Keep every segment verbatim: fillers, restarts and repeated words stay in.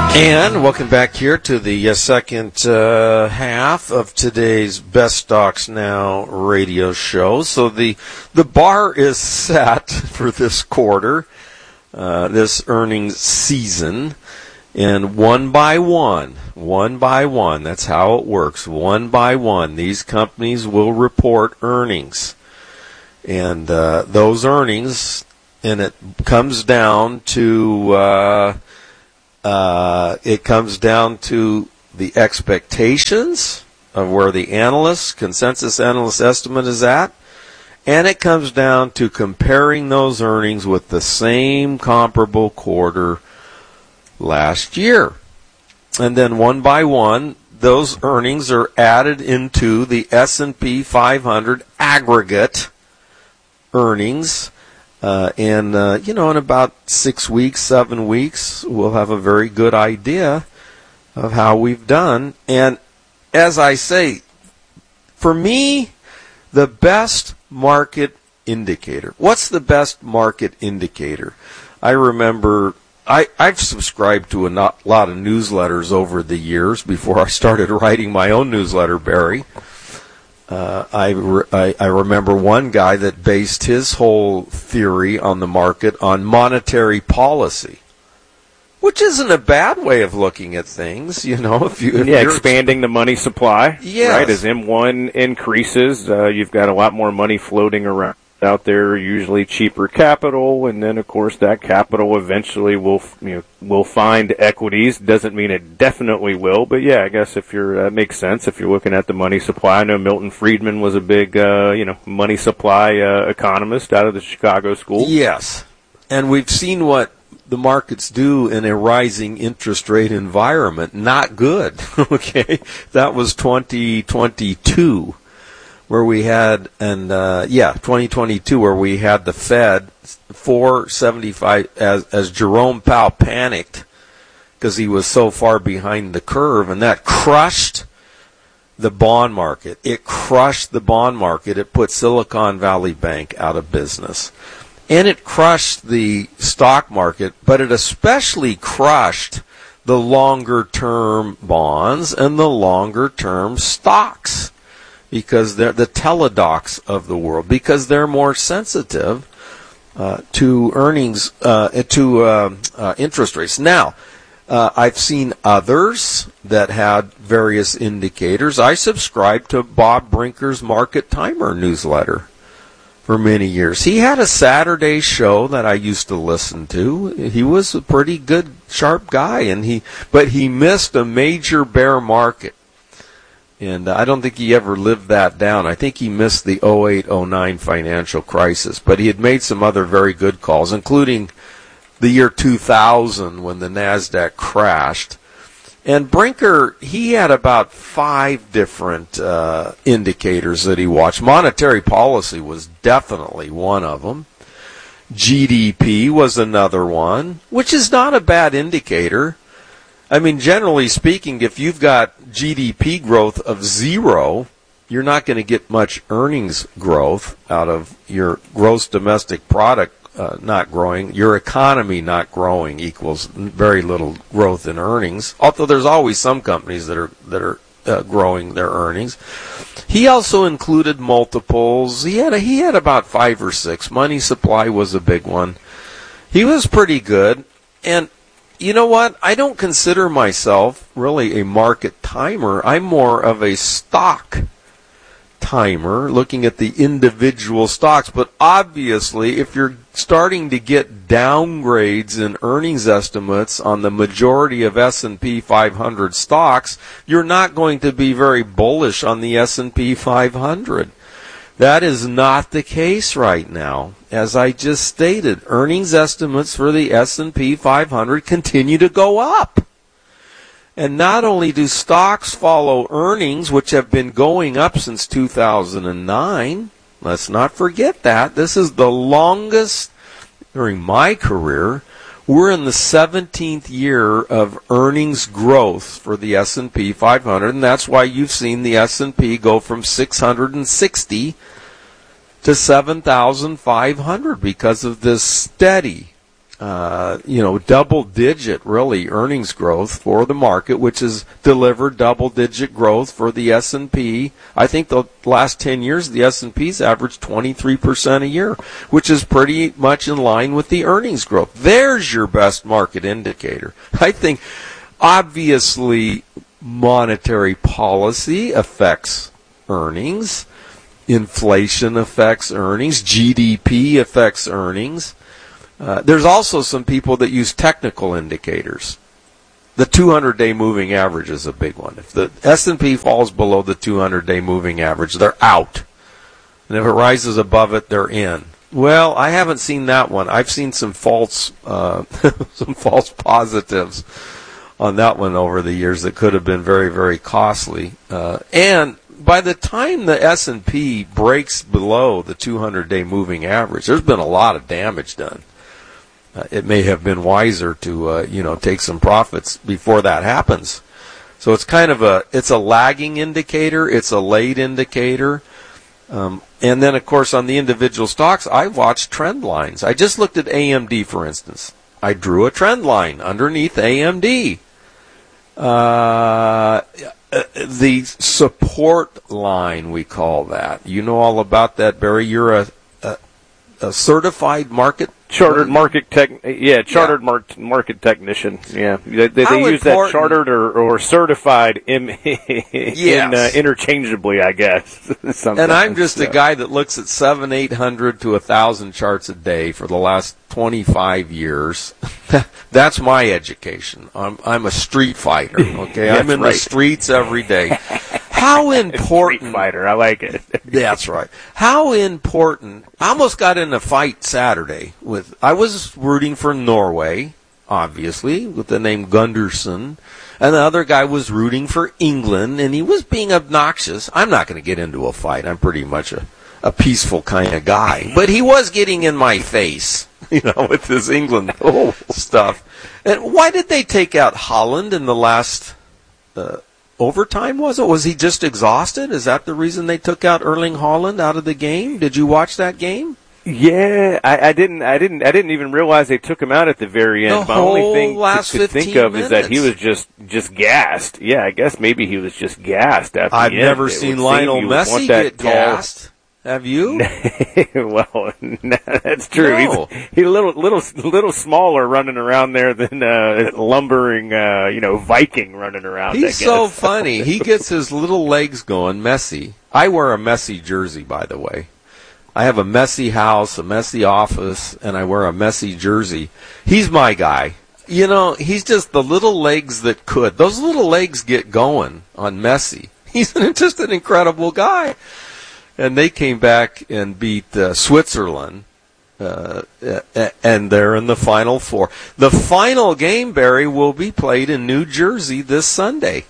And welcome back here to the uh, second uh, half of today's Best Stocks Now radio show. So the the bar is set for this quarter, uh, this earnings season, and one by one, one by one, that's how it works. One by one, these companies will report earnings, and uh, those earnings, and it comes down to. Uh, Uh, it comes down to the expectations of where the analysts, consensus analyst estimate is at, and it comes down to comparing those earnings with the same comparable quarter last year. And then one by one, those earnings are added into the S and P five hundred aggregate earnings. Uh, and, uh, you know, in about six weeks, seven weeks, we'll have a very good idea of how we've done. And as I say, for me, the best market indicator. What's the best market indicator? I remember I, I've subscribed to a not, lot of newsletters over the years before I started writing my own newsletter, Barry. Uh, I, re- I, I remember one guy that based his whole theory on the market on monetary policy, which isn't a bad way of looking at things, you know. If you if yeah, expanding the money supply, yes. Right? As M one increases, uh, you've got a lot more money floating around out there, usually cheaper capital, and then of course that capital eventually will, you know, will find equities. Doesn't mean it definitely will, but yeah, I guess if you're that makes sense if you're looking at the money supply. I know Milton Friedman was a big, uh, you know, money supply uh, economist out of the Chicago School. Yes, and we've seen what the markets do in a rising interest rate environment. Not good. Okay, that was twenty twenty-two. Where we had, and uh, yeah, twenty twenty-two, where we had the Fed four seventy-five, as as Jerome Powell panicked because he was so far behind the curve, and that crushed the bond market. It crushed the bond market. It put Silicon Valley Bank out of business, and it crushed the stock market. But it especially crushed the longer-term bonds and the longer-term stocks. Because they're the teledocs of the world, because they're more sensitive uh, to earnings, uh, to uh, uh, interest rates. Now, uh, I've seen others that had various indicators. I subscribed to Bob Brinker's Market Timer newsletter for many years. He had a Saturday show that I used to listen to. He was a pretty good, sharp guy, and he but he missed a major bear market. And I don't think he ever lived that down. I think he missed the oh eight oh nine financial crisis. But he had made some other very good calls, including the year two thousand when the NASDAQ crashed. And Brinker, he had about five different uh, indicators that he watched. Monetary policy was definitely one of them. G D P was another one, which is not a bad indicator. I mean, generally speaking, if you've got G D P growth of zero, you're not going to get much earnings growth out of your gross domestic product uh, not growing. Your economy not growing equals very little growth in earnings, although there's always some companies that are that are uh, growing their earnings. He also included multiples. He had a, he had about five or six. Money supply was a big one. He was pretty good. And you know what? I don't consider myself really a market timer. I'm more of a stock timer, looking at the individual stocks. But obviously, if you're starting to get downgrades in earnings estimates on the majority of S and P five hundred stocks, you're not going to be very bullish on the S and P five hundred. That is not the case right now. As I just stated, earnings estimates for the S and P five hundred continue to go up. And not only do stocks follow earnings, which have been going up since two thousand nine, let's not forget that. This is the longest during my career. We're in the seventeenth year of earnings growth for the S and P five hundred, and that's why you've seen the S and P go from six hundred sixty to seven thousand five hundred, because of this steady uh, you know, double-digit, really, earnings growth for the market, which has delivered double-digit growth for the S and P. I think the last ten years, the S and P's averaged twenty-three percent a year, which is pretty much in line with the earnings growth. There's your best market indicator. I think, obviously, monetary policy affects earnings. Inflation affects earnings. G D P affects earnings. Uh, there's also some people that use technical indicators. The two hundred day moving average is a big one. If the S and P falls below the two hundred day moving average, they're out. And if it rises above it, they're in. Well, I haven't seen that one. I've seen some false, uh, some false positives on that one over the years that could have been very, very costly. Uh, and by the time the S and P breaks below the two hundred day moving average, there's been a lot of damage done. Uh, it may have been wiser to, uh, you know, take some profits before that happens. So it's kind of a, it's a lagging indicator. It's a late indicator. Um, and then, of course, on the individual stocks, I watch trend lines. I just looked at A M D, for instance. I drew a trend line underneath A M D. Uh, the support line, we call that. You know all about that, Barry. You're a, a, a certified market Chartered market tech, yeah, chartered yeah. Market, market technician. Yeah, they, they, they use that chartered or, or certified in, yes. in uh, interchangeably, I guess. And I'm just so. a guy that looks at seven, eight hundred to a thousand charts a day for the last twenty-five years. That's my education. I'm I'm a street fighter. Okay, I'm in right. the streets every day. How important? Street fighter, I like it. That's right. How important? I almost got in a fight Saturday with. I was rooting for Norway, obviously, with the name Gunderson, and the other guy was rooting for England, and he was being obnoxious. I'm not going to get into a fight. I'm pretty much a, a peaceful kind of guy, but he was getting in my face, you know, with this England oh. stuff. And why did they take out Holland in the last? Uh, Overtime, was it? Was he just exhausted? Is that the reason they took out Erling Haaland out of the game? Did you watch that game? Yeah, I, I didn't. I didn't. I didn't even realize they took him out at the very end. The My only thing last to, to think of minutes. is that he was just just gassed. Yeah, I guess maybe he was just gassed after. I've the never end. seen Lionel Messi get tall. gassed. Have you? Well, no, that's true. No. He's, he's a little, little, little smaller running around there than uh, lumbering, uh, you know, Viking running around. He's I guess. so funny. He gets his little legs going. Messi. I wear a Messi jersey, by the way. I have a Messi house, a Messi office, and I wear a Messi jersey. He's my guy. You know, he's just the little legs that could. Those little legs get going on Messi. He's an, just an incredible guy. And they came back and beat uh, Switzerland, uh, and they're in the Final Four. The final game, Barry, will be played in New Jersey this Sunday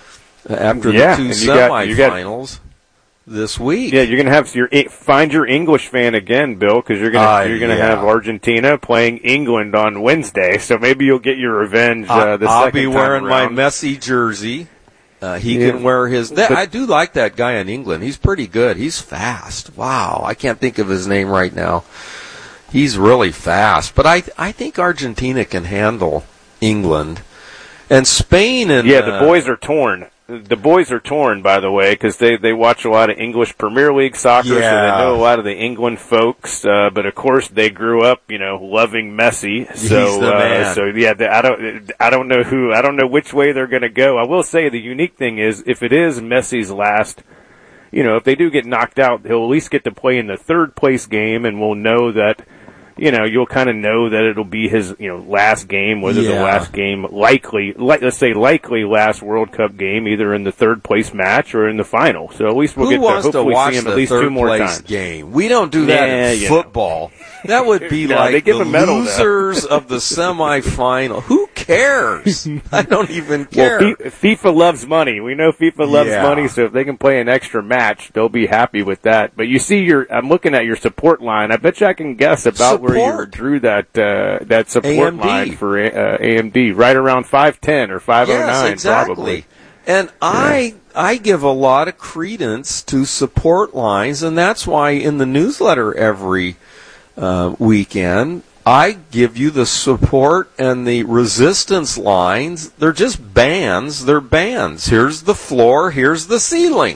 after yeah, the two semifinals this week. Yeah, you're going to have your find your English fan again, Bill, because you're going uh, you're going to yeah. have Argentina playing England on Wednesday. So maybe you'll get your revenge uh, the I'll second be time wearing around. my Messi jersey. Uh, he yeah. can wear his. That, but, I do like that guy in England. He's pretty good. He's fast. Wow, I can't think of his name right now. He's really fast. But I, I think Argentina can handle England, and Spain and yeah. The uh, boys are torn. The boys are torn, by the way, because they, they watch a lot of English Premier League soccer, yeah. so they know a lot of the England folks. Uh, but of course, they grew up, you know, loving Messi. So, He's the uh, man. so yeah, they, I don't, I don't know who, I don't know which way they're going to go. I will say the unique thing is, if it is Messi's last, you know, if they do get knocked out, he'll at least get to play in the third place game, and we'll know that. You know, you'll kind of know that it'll be his, you know, last game, whether yeah. the last game, likely, like, let's say likely last World Cup game, either in the third place match or in the final. So at least we'll Who get wants to hopefully to watch see him the at least third two more place times. game? We don't do that yeah, in football. Know. That would be no, like they give the a medal, losers of the semifinal. Who cares? I don't even care. Well, FIFA loves money. We know FIFA loves yeah. money, so if they can play an extra match, they'll be happy with that. But you see, your I'm looking at your support line. I bet you I can guess about support. where you drew that uh, that support A M D. line for uh, A M D, right around five ten or five oh nine, yes, exactly. probably. And yeah. I I give a lot of credence to support lines, and that's why in the newsletter every uh, weekend I give you the support and the resistance lines. They're just bands. They're bands. Here's the floor. Here's the ceiling.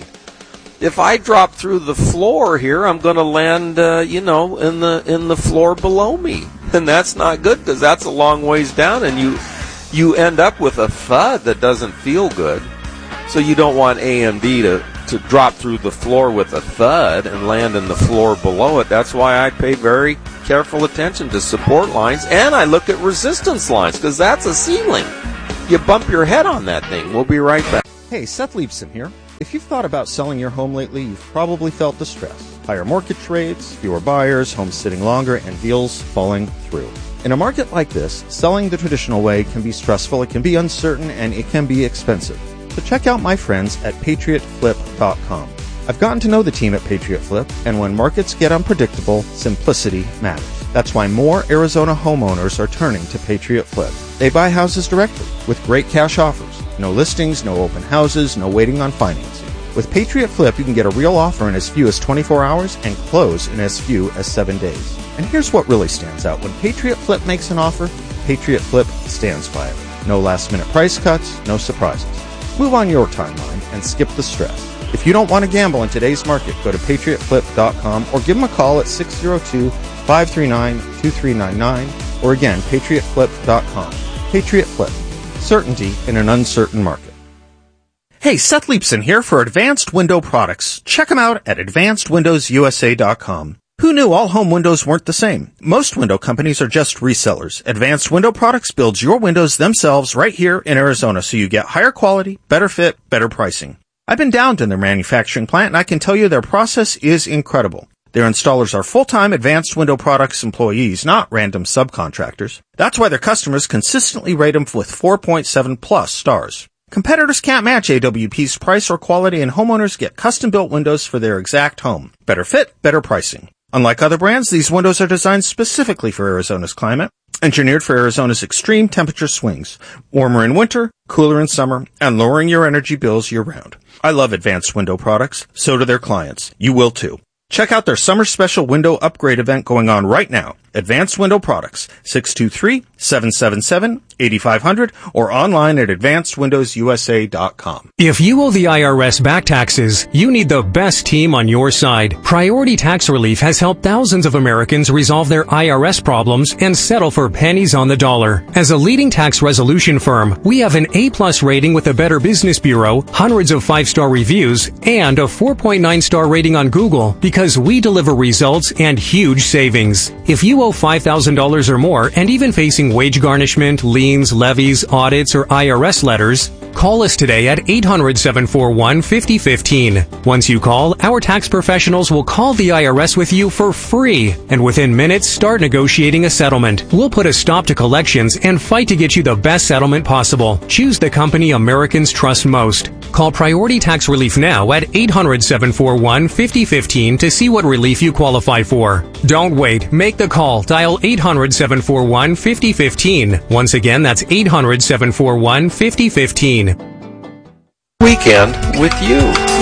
If I drop through the floor here, I'm going to land, uh, you know, in the in the floor below me, and that's not good because that's a long ways down, and you you end up with a thud that doesn't feel good. So you don't want A M D to to drop through the floor with a thud and land in the floor below it. That's why I pay very careful attention to support lines, and I look at resistance lines because that's a ceiling. You bump your head on that thing. We'll be right back. Hey, Seth Leibson here. If you've thought about selling your home lately, you've probably felt the stress. Higher mortgage rates, fewer buyers, homes sitting longer, and deals falling through. In a market like this, selling the traditional way can be stressful, it can be uncertain, and it can be expensive. So check out my friends at patriot flip dot com. I've gotten to know the team at Patriot Flip, and when markets get unpredictable, simplicity matters. That's why more Arizona homeowners are turning to Patriot Flip. They buy houses directly with great cash offers. No listings, no open houses, no waiting on financing. With Patriot Flip, you can get a real offer in as few as twenty-four hours and close in as few as seven days. And here's what really stands out. When Patriot Flip makes an offer, Patriot Flip stands by it. No last-minute price cuts, no surprises. Move on your timeline and skip the stress. If you don't want to gamble in today's market, go to patriot flip dot com or give them a call at six oh two, five three nine, two three nine nine or again, patriot flip dot com. Patriot Flip. Certainty in an uncertain market. Hey, Seth Leibson here for Advanced Window Products. Check them out at advanced windows u s a dot com. Who knew all home windows weren't the same? Most window companies are just resellers. Advanced Window Products builds your windows themselves right here in Arizona, so you get higher quality, better fit, better pricing. I've been down to their manufacturing plant, and I can tell you their process is incredible. Their installers are full-time Advanced Window Products employees, not random subcontractors. That's why their customers consistently rate them with four point seven plus stars. Competitors can't match A W P's price or quality, and homeowners get custom-built windows for their exact home. Better fit, better pricing. Unlike other brands, these windows are designed specifically for Arizona's climate, engineered for Arizona's extreme temperature swings, warmer in winter, cooler in summer, and lowering your energy bills year-round. I love Advanced Window Products. So do their clients. You will too. Check out their summer special window upgrade event going on right now. Advanced Window Products, six two three, seven seven seven, eight five zero zero or online at advanced windows u s a dot com. If you owe the I R S back taxes, you need the best team on your side. Priority Tax Relief has helped thousands of Americans resolve their I R S problems and settle for pennies on the dollar. As a leading tax resolution firm, we have an A-plus rating with the Better Business Bureau, hundreds of five-star reviews, and a four point nine star rating on Google because we deliver results and huge savings. If you owe five thousand dollars or more and even facing wage garnishment, liens, levies, audits, or I R S letters, call us today at eight hundred, seven four one, five oh one five. Once you call, our tax professionals will call the I R S with you for free, and within minutes start negotiating a settlement. We'll put a stop to collections and fight to get you the best settlement possible. Choose the company Americans trust most. Call Priority Tax Relief now at eight hundred, seven four one, five oh one five to see what relief you qualify for. Don't wait. Make the call. Dial eight hundred, seven four one, five oh one five. Once again, that's eight hundred, seven four one, five oh one five. Weekend with you.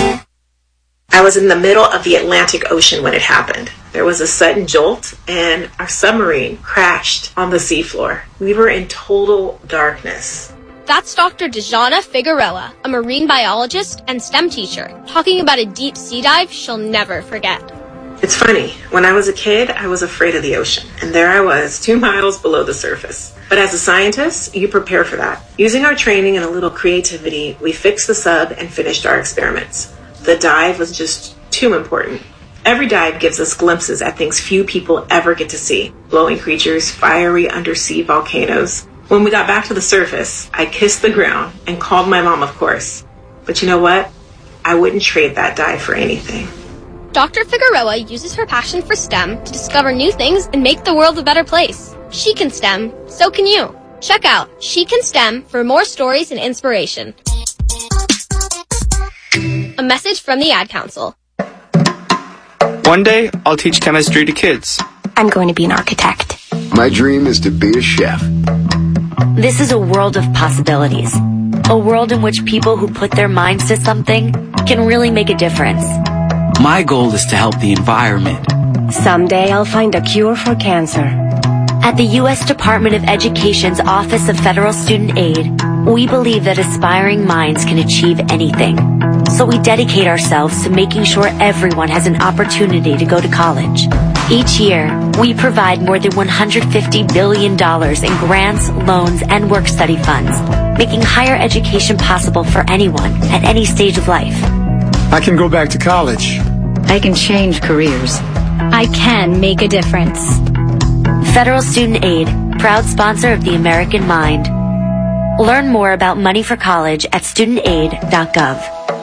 I was in the middle of the Atlantic Ocean when it happened. There was a sudden jolt, and our submarine crashed on the seafloor. We were in total darkness. That's Doctor Dejana Figueroa, a marine biologist and STEM teacher, talking about a deep sea dive she'll never forget. It's funny, when I was a kid, I was afraid of the ocean, and there I was, two miles below the surface. But as a scientist, you prepare for that. Using our training and a little creativity, we fixed the sub and finished our experiments. The dive was just too important. Every dive gives us glimpses at things few people ever get to see. Glowing creatures, fiery undersea volcanoes. When we got back to the surface, I kissed the ground and called my mom, of course. But you know what? I wouldn't trade that dive for anything. Doctor Figueroa uses her passion for STEM to discover new things and make the world a better place. She can STEM, so can you. Check out She Can STEM for more stories and inspiration. A message from the Ad Council. One day, I'll teach chemistry to kids. I'm going to be an architect. My dream is to be a chef. This is a world of possibilities. A world in which people who put their minds to something can really make a difference. My goal is to help the environment. Someday I'll find a cure for cancer. At the U S Department of Education's Office of Federal Student Aid, we believe that aspiring minds can achieve anything. So we dedicate ourselves to making sure everyone has an opportunity to go to college. Each year, we provide more than one hundred fifty billion dollars in grants, loans, and work-study funds, making higher education possible for anyone at any stage of life. I can go back to college. I can change careers. I can make a difference. Federal Student Aid, proud sponsor of the American Mind. Learn more about money for college at student aid dot gov.